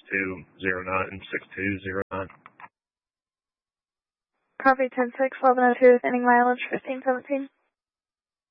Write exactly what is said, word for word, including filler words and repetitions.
two zero nine, six two zero nine. Copy ten six, eleven oh two with ending mileage fifteen seventeen.